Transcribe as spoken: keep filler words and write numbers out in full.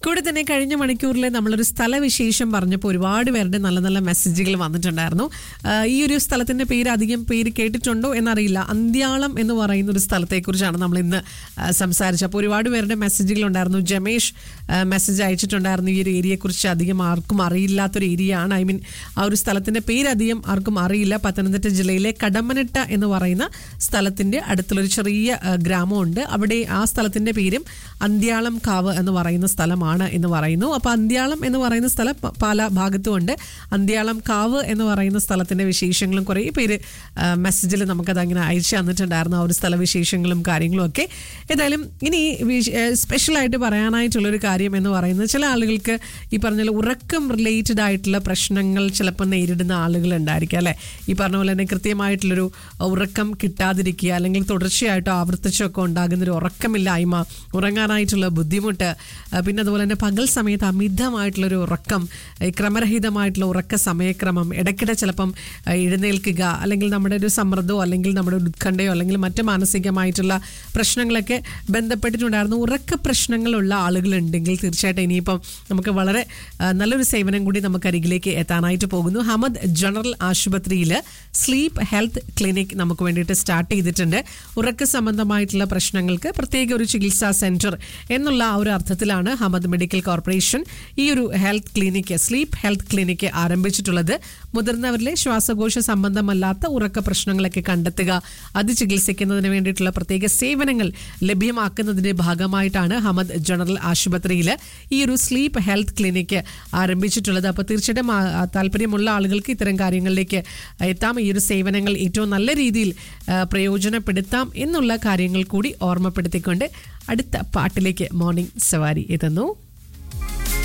കൂടെ തന്നെ കഴിഞ്ഞ മണിക്കൂറിൽ നമ്മളൊരു സ്ഥലവിശേഷം പറഞ്ഞപ്പോൾ ഒരുപാട് പേരുടെ നല്ല നല്ല മെസ്സേജുകൾ വന്നിട്ടുണ്ടായിരുന്നു. ഈ ഒരു സ്ഥലത്തിന്റെ പേര് അധികം പേര് കേട്ടിട്ടുണ്ടോ എന്നറിയില്ല. അന്ത്യാളം എന്ന് പറയുന്ന ഒരു സ്ഥലത്തെക്കുറിച്ചാണ് നമ്മൾ ഇന്ന് സംസാരിച്ചത്. അപ്പോൾ ഒരുപാട് പേരുടെ മെസ്സേജുകൾ ഉണ്ടായിരുന്നു. ജമേഷ് മെസ്സേജ് അയച്ചിട്ടുണ്ടായിരുന്നു. ഈ ഒരു ഏരിയയെക്കുറിച്ച് അധികം ആർക്കും അറിയില്ലാത്തൊരു ഏരിയ ആണ്. ഐ മീൻ ആ ഒരു സ്ഥലത്തിന്റെ പേര് അധികം ആർക്കും അറിയില്ല. പത്തനംതിട്ട ജില്ലയിലെ കടമ്മനിട്ട എന്ന് പറയുന്ന സ്ഥലത്തിന്റെ അടുത്തുള്ളൊരു ചെറിയ ഗ്രാമമുണ്ട്. അവിടെ ആ സ്ഥലത്തിന്റെ പേരും അന്ത്യാളം കാവ് എന്ന് പറയുന്ന സ്ഥലമാണ് എന്ന് പറയുന്നു. അപ്പൊ അന്ത്യാളം എന്ന് പറയുന്ന സ്ഥലം പല ഭാഗത്തുമുണ്ട്. അന്ത്യാളം കാവ് എന്ന് പറയുന്ന സ്ഥലത്തിന്റെ വിശേഷങ്ങളും കുറേ പേര് മെസ്സേജിൽ നമുക്കത് അങ്ങനെ അയച്ചു തന്നിട്ടുണ്ടായിരുന്നു. ആ ഒരു സ്ഥല വിശേഷങ്ങളും കാര്യങ്ങളും ഒക്കെ. ഏതായാലും ഇനി സ്പെഷ്യലായിട്ട് പറയാനായിട്ടുള്ളൊരു കാര്യം എന്ന് പറയുന്നത്, ചില ആളുകൾക്ക് ഈ പറഞ്ഞ ഉറക്കം റിലേറ്റഡ് ആയിട്ടുള്ള പ്രശ്നങ്ങൾ ചിലപ്പോൾ നേരിടുന്ന ആളുകൾ ഉണ്ടായിരിക്കും അല്ലെ. ഈ പറഞ്ഞ പോലെ തന്നെ കൃത്യമായിട്ടുള്ളൊരു ഉറക്കം കിട്ടാതിരിക്കുക, അല്ലെങ്കിൽ തുടർച്ചയായിട്ടോ ആവർത്തിച്ചൊക്കെ ഉണ്ടാകുന്നൊരു ഉറക്കമില്ലായ്മ, ഉറങ്ങാനായിട്ടുള്ള ബുദ്ധിമുട്ട്, പിന്നെ അതുപോലെ തന്നെ പകൽ സമയത്ത് അമിതമായിട്ടുള്ളൊരു ഉറക്കം, ക്രമരഹിതമായിട്ടുള്ള ഉറക്ക സമയക്രമം, ഇടയ്ക്കിടെ ചിലപ്പം എഴുന്നേൽക്കുക, അല്ലെങ്കിൽ നമ്മുടെ ഒരു സമ്മർദ്ദമോ അല്ലെങ്കിൽ നമ്മുടെ ഉത്കണ്ഠയോ അല്ലെങ്കിൽ മറ്റ് മാനസികമായിട്ടുള്ള പ്രശ്നങ്ങളൊക്കെ ബന്ധപ്പെട്ടിട്ടുണ്ടായിരുന്നു. ഉറക്ക പ്രശ്നങ്ങളുള്ള ആളുകളുണ്ടെങ്കിൽ തീർച്ചയായിട്ടും ഇനിയിപ്പം നമുക്ക് വളരെ നല്ലൊരു സേവനം കൂടി നമുക്ക് അരികിലേക്ക് എത്താനായിട്ട് പോകുന്നു. ഹമദ് ജനറൽ ആശുപത്രിയിൽ സ്ലീപ്പ് ഹെൽത്ത് ക്ലിനിക് നമുക്ക് വേണ്ടിയിട്ട് സ്റ്റാർട്ട് ചെയ്തിട്ടുണ്ട്. ഉറക്ക സംബന്ധമായിട്ടുള്ള പ്രശ്നങ്ങൾക്ക് പ്രത്യേക ഒരു ചികിത്സാ സെന്റർ എന്നുള്ള ആ ഒരു അർത്ഥത്തിലാണ് ഹമദ് മെഡിക്കൽ കോർപ്പറേഷൻ ഈ ഒരു health clinic, sleep health clinic ആരംഭിച്ചിട്ടുള്ളത്. മുതിർന്നവരിലെ ശ്വാസകോശ സംബന്ധമല്ലാത്ത ഉറക്ക പ്രശ്നങ്ങളൊക്കെ കണ്ടെത്തുക, അത് ചികിത്സിക്കുന്നതിന് വേണ്ടിയിട്ടുള്ള പ്രത്യേക സേവനങ്ങൾ ലഭ്യമാക്കുന്നതിന്റെ ഭാഗമായിട്ടാണ് ഹമദ് ജനറൽ ആശുപത്രിയിൽ ഈ ഒരു സ്ലീപ്പ് ഹെൽത്ത് ക്ലിനിക്ക് ആരംഭിച്ചിട്ടുള്ളത്. അപ്പോൾ തീർച്ചയായിട്ടും താല്പര്യമുള്ള ആളുകൾക്ക് ഇത്തരം കാര്യങ്ങളിലേക്ക് എത്താം. ഈ ഒരു സേവനങ്ങൾ ഏറ്റവും നല്ല രീതിയിൽ പ്രയോജനപ്പെടുത്താം എന്നുള്ള കാര്യങ്ങൾ കൂടി ഓർമ്മപ്പെടുത്തിക്കൊണ്ട് അടുത്ത പാട്ടിലേക്ക് മോർണിംഗ് സവാരി എത്തുന്നു.